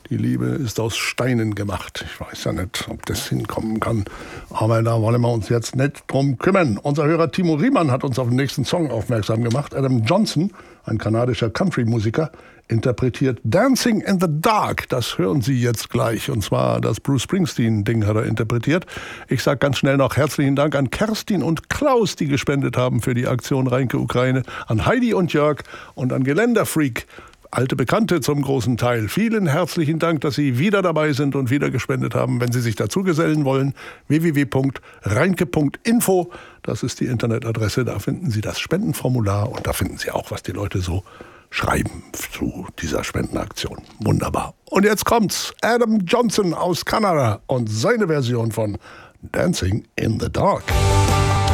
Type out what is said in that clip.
Die Liebe ist aus Steinen gemacht. Ich weiß ja nicht, ob das hinkommen kann. Aber da wollen wir uns jetzt nicht drum kümmern. Unser Hörer Timo Riemann hat uns auf den nächsten Song aufmerksam gemacht. Adam Johnson, ein kanadischer Country-Musiker, interpretiert Dancing in the Dark. Das hören Sie jetzt gleich. Und zwar das Bruce Springsteen-Ding hat er interpretiert. Ich sage ganz schnell noch herzlichen Dank an Kerstin und Klaus, die gespendet haben für die Aktion Reinke Ukraine, an Heidi und Jörg und an Geländerfreak. Alte Bekannte zum großen Teil. Vielen herzlichen Dank, dass Sie wieder dabei sind und wieder gespendet haben. Wenn Sie sich dazu gesellen wollen, www.reinke.info. Das ist die Internetadresse. Da finden Sie das Spendenformular und da finden Sie auch, was die Leute so schreiben zu dieser Spendenaktion. Wunderbar. Und jetzt kommt's. Adam Johnson aus Kanada und seine Version von Dancing in the Dark.